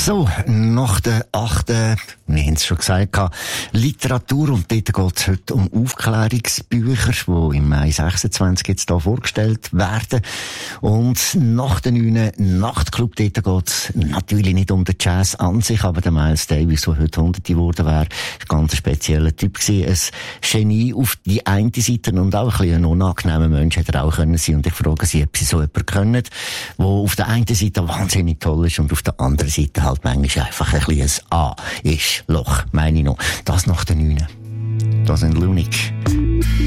So, nach der 8., wir haben es schon gesagt, Literatur, und dort geht es heute um Aufklärungsbücher, die im Mai 26 jetzt hier vorgestellt werden. Und nach der 9. Nachtclub, dort geht es natürlich nicht um den Jazz an sich, aber der Miles Davis, der heute 100 geworden wäre, ist ein ganz spezieller Typ gewesen. Ein Genie auf die eine Seite und auch ein bisschen ein unangenehmer Mensch hätte er auch können sein. Und ich frage Sie, ob Sie so jemanden können, der auf der einen Seite wahnsinnig toll ist und auf der anderen Seite halt manchmal einfach ein bisschen ein A ist. Loch, meine ich noch. Das nach der 9. Das sind Lunik.